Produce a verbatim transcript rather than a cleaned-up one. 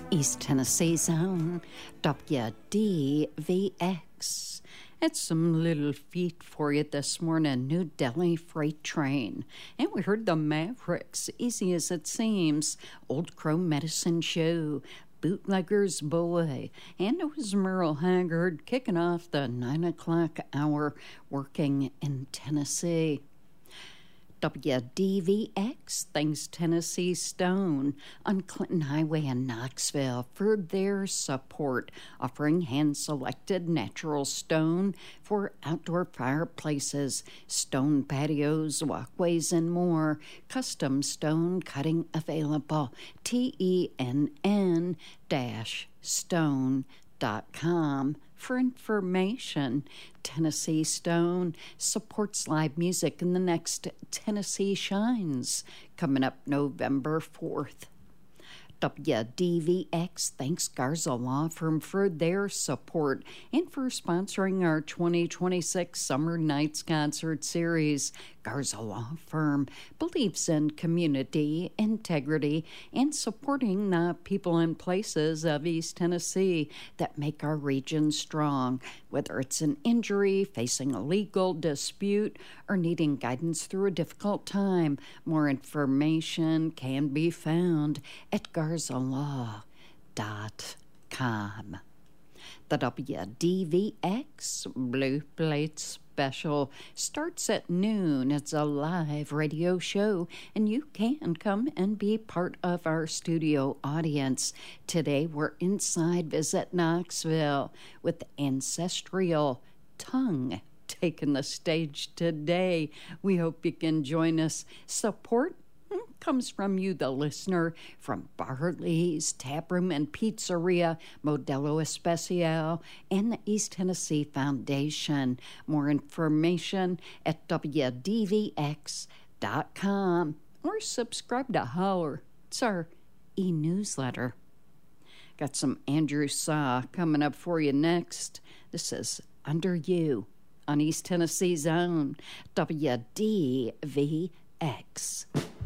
East Tennessee's own W D V X. It's some little feat for you this morning, New Delhi freight train. And we heard the Mavericks, Easy as It Seems, Old Crow Medicine Show, Bootlegger's Boy, and it was Merle Haggard kicking off the nine o'clock hour working in Tennessee. W D V X thanks Tennessee Stone on Clinton Highway in Knoxville for their support, offering hand-selected natural stone for outdoor fireplaces, stone patios, walkways, and more. Custom stone cutting available. T E N N dash stone dot com for information. Tennessee Stone supports live music in the next Tennessee Shines coming up November fourth. W D V X thanks Garza Law Firm for their support and for sponsoring our twenty twenty-six Summer Nights Concert Series. Garza Law Firm believes in community, integrity, and supporting the people and places of East Tennessee that make our region strong. Whether it's an injury, facing a legal dispute, or needing guidance through a difficult time, more information can be found at garza law dot com. The W D V X Blue Plate Special starts at noon. It's a live radio show, and you can come and be part of our studio audience. Today, we're inside Visit Knoxville with Ancestral Tongue taking the stage today. We hope you can join us. Support comes from you, the listener, from Barley's Taproom and Pizzeria, Modelo Especial, and the East Tennessee Foundation. More information at W D V X dot com or subscribe to Holler. It's our e-newsletter. Got some Andrew Saw coming up for you next. This is Under You on East Tennessee's own W D V X.